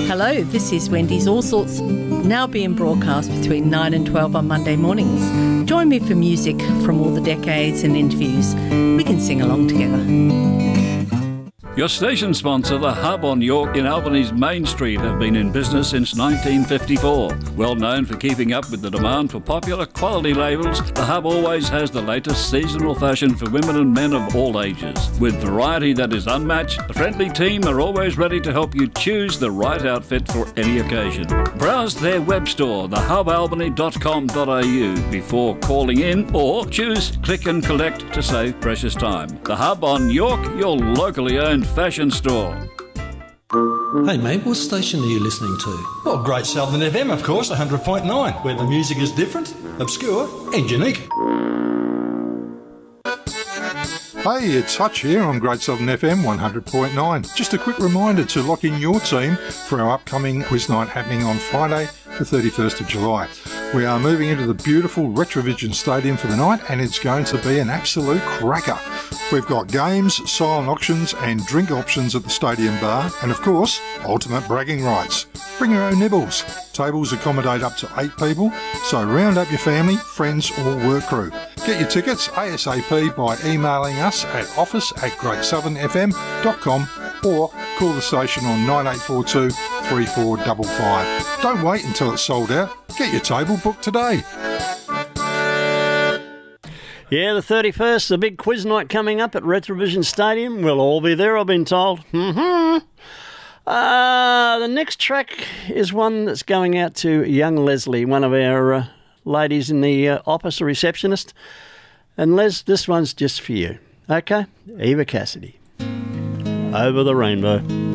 Hello, this is Wendy's All Sorts, now being broadcast between 9 and 12 on Monday mornings. Join me for music from all the decades and interviews. We can sing along together. Your station sponsor, The Hub on York in Albany's Main Street, have been in business since 1954. Well known for keeping up with the demand for popular quality labels, The Hub always has the latest seasonal fashion for women and men of all ages. With variety that is unmatched, the friendly team are always ready to help you choose the right outfit for any occasion. Browse their web store, thehubalbany.com.au, before calling in, or choose click and collect to save precious time. The Hub on York, your locally owned fashion store. Hey mate, what station are you listening to? Well, Great Southern FM, of course, 100.9, where the music is different, obscure and unique. Hey, it's Hutch here on Great Southern FM 100.9. Just a quick reminder to lock in your team for our upcoming quiz night happening on Friday, the 31st of July. We are moving into the beautiful Retrovision Stadium for the night, and it's going to be an absolute cracker. We've got games, silent auctions and drink options at the stadium bar, and of course, ultimate bragging rights. Bring your own nibbles. Tables accommodate up to 8 people, so round up your family, friends or work crew. Get your tickets ASAP by emailing us at office@greatsouthernfm.com or call the station on 9842 3455. Don't wait until it's sold out. Get your table booked today. Yeah, the 31st, the big quiz night coming up at Retrovision Stadium. We'll all be there, I've been told. The next track is one that's going out to young Leslie, one of our ladies in the office, a receptionist. And Les, this one's just for you. Okay? Eva Cassidy. Over the Rainbow.